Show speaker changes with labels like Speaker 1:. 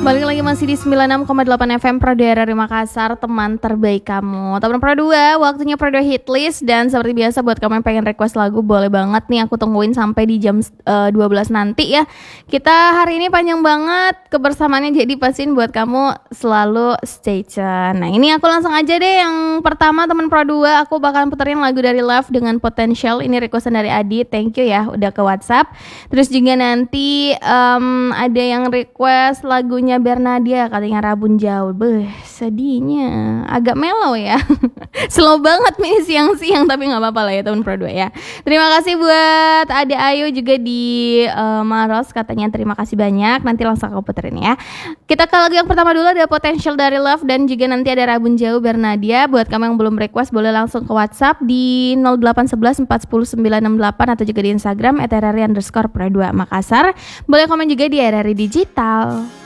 Speaker 1: Balik lagi masih di 96,8 FM Pro 2 RRI Makassar, teman terbaik kamu. Teman Pro 2, waktunya Pro 2 Hitlist. Dan seperti biasa buat kamu yang pengen request lagu, boleh banget nih, aku tungguin sampai di jam 12 nanti ya. Kita hari ini panjang banget kebersamaannya, jadi pastiin buat kamu selalu stay tune. Nah ini aku langsung aja deh, yang pertama teman Pro 2, aku bakalan puterin lagu dari Love dengan Potential. Ini requestan dari Adi, thank you ya udah ke WhatsApp. Terus juga nanti ada yang request lagunya Bernadia, katanya Rabun Jauh. Sedihnya agak mellow ya. Slow banget nih siang-siang, tapi gak apa-apa lah ya teman Pro 2 ya. Terima kasih buat Ade Ayu juga di Maros, katanya terima kasih banyak. Nanti langsung aku puterin ya. Kita ke lagu yang pertama dulu, ada Potential dari Love, dan juga nanti ada Rabun Jauh Bernadia. Buat kamu yang belum request, boleh langsung ke WhatsApp di 0811 410 968 atau juga di Instagram @RRI_Pro2 Makassar. Boleh komen juga di RRI Digital.